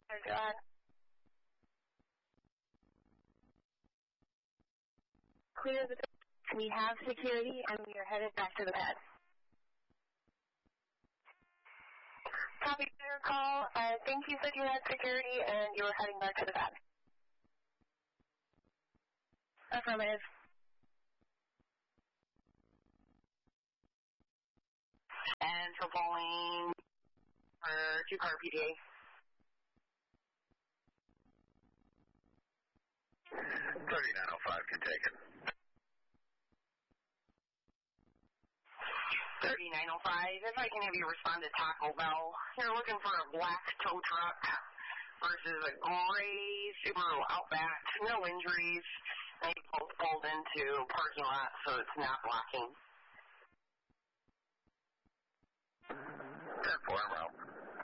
Go ahead. Clear the... We have security, and we are headed back to the pad. Copy your call. I think you said you had security, and you were heading back to the pad. Affirmative. And for polling for 2-car PDA. 3905 can take it. 3905, if I can have you respond to Taco Bell. You're looking for a black tow truck versus a gray Subaru Outback. No injuries. They both pulled into parking lot, so it's not blocking. 10-4, I'm out.